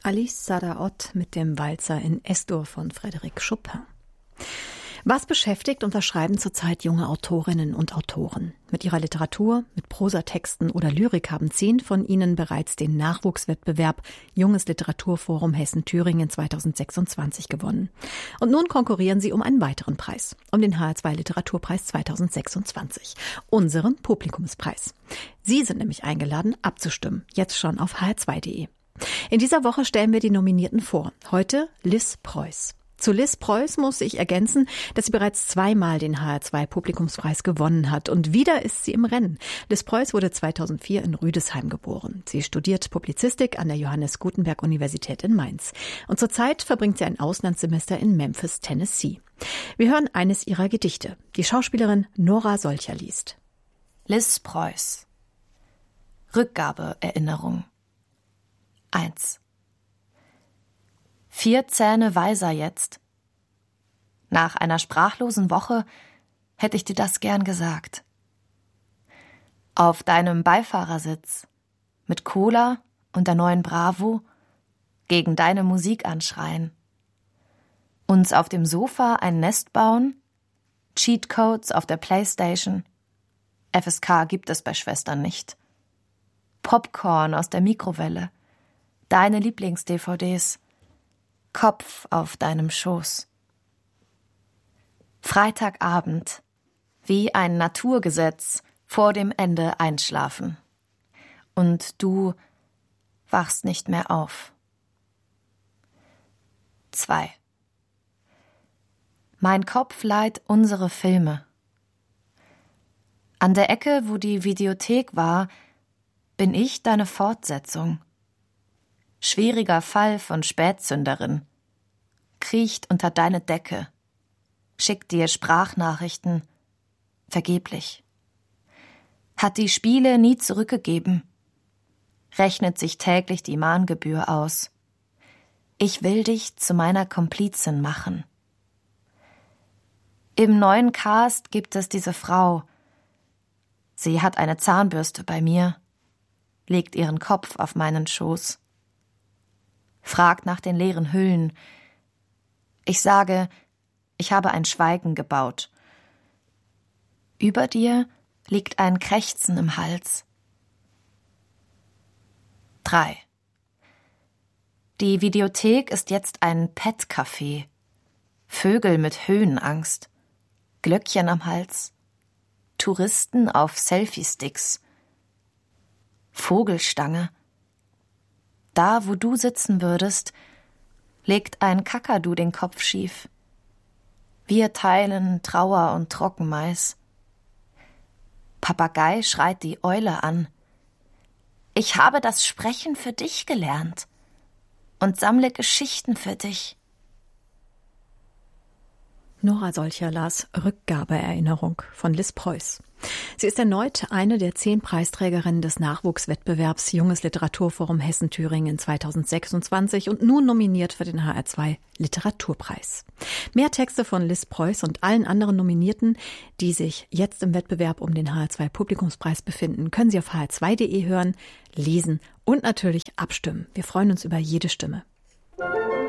Alice Sadaot mit dem Walzer in S-Dur von Frédéric Chopin. Was beschäftigt und was schreiben zurzeit junge Autorinnen und Autoren? Mit ihrer Literatur, mit Prosatexten oder Lyrik haben 10 von ihnen bereits den Nachwuchswettbewerb Junges Literaturforum Hessen-Thüringen 2026 gewonnen. Und nun konkurrieren sie um einen weiteren Preis, um den HR2 Literaturpreis 2026, unseren Publikumspreis. Sie sind nämlich eingeladen, abzustimmen, jetzt schon auf hr2.de. In dieser Woche stellen wir die Nominierten vor. Heute Liz Preuß. Zu Liz Preuß muss ich ergänzen, dass sie bereits 2-mal den HR2 Publikumspreis gewonnen hat. Und wieder ist sie im Rennen. Liz Preuß wurde 2004 in Rüdesheim geboren. Sie studiert Publizistik an der Johannes Gutenberg Universität in Mainz. Und zurzeit verbringt sie ein Auslandssemester in Memphis, Tennessee. Wir hören eines ihrer Gedichte. Die Schauspielerin Nora Solcher liest. Liz Preuß. Rückgabeerinnerung. 1. 4 Zähne weiser jetzt. Nach einer sprachlosen Woche hätte ich dir das gern gesagt. Auf deinem Beifahrersitz, mit Cola und der neuen Bravo, gegen deine Musik anschreien. Uns auf dem Sofa ein Nest bauen, Cheatcodes auf der Playstation. FSK gibt es bei Schwestern nicht. Popcorn aus der Mikrowelle, deine Lieblings-DVDs, Kopf auf deinem Schoß. Freitagabend, wie ein Naturgesetz, vor dem Ende einschlafen. Und du wachst nicht mehr auf. 2. Mein Kopf leiht unsere Filme. An der Ecke, wo die Videothek war, bin ich deine Fortsetzung. Schwieriger Fall von Spätzünderin. Kriecht unter deine Decke. Schickt dir Sprachnachrichten. Vergeblich. Hat die Spiele nie zurückgegeben. Rechnet sich täglich die Mahngebühr aus. Ich will dich zu meiner Komplizin machen. Im neuen Cast gibt es diese Frau. Sie hat eine Zahnbürste bei mir, legt ihren Kopf auf meinen Schoß. Fragt nach den leeren Hüllen. Ich sage, ich habe ein Schweigen gebaut. Über dir liegt ein Krächzen im Hals. 3. Die Videothek ist jetzt ein Pet-Café. Vögel mit Höhenangst. Glöckchen am Hals. Touristen auf Selfie-Sticks. Vogelstange. Da, wo du sitzen würdest, legt ein Kakadu den Kopf schief. Wir teilen Trauer und Trockenmais. Papagei schreit die Eule an. Ich habe das Sprechen für dich gelernt und sammle Geschichten für dich. Nora Solcher las Rückgabeerinnerung von Liz Preuß. Sie ist erneut eine der 10 Preisträgerinnen des Nachwuchswettbewerbs Junges Literaturforum Hessen-Thüringen 2026 und nun nominiert für den HR2 Literaturpreis. Mehr Texte von Liz Preuß und allen anderen Nominierten, die sich jetzt im Wettbewerb um den HR2 Publikumspreis befinden, können Sie auf hr2.de hören, lesen und natürlich abstimmen. Wir freuen uns über jede Stimme.